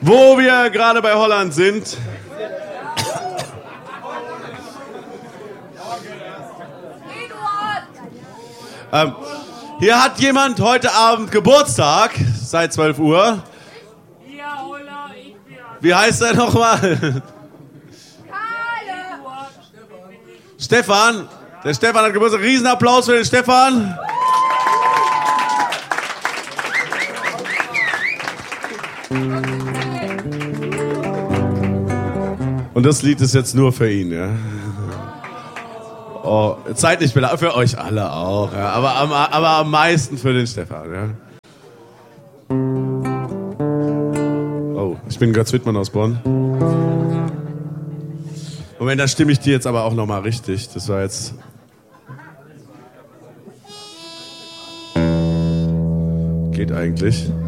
Wo wir gerade bei Holland sind. Hier hat jemand heute Abend Geburtstag, seit 12 Uhr. Wie heißt er nochmal? Stefan. Der Stefan hat Geburtstag. Riesenapplaus für den Stefan. Und das Lied ist jetzt nur für ihn, ja. Oh, zeitlich für euch alle auch, ja. Aber am meisten für den Stefan, ja. Oh, ich bin Götz Wittmann aus Bonn. Moment, da stimme ich dir jetzt aber auch nochmal richtig. Das war jetzt... Geht eigentlich.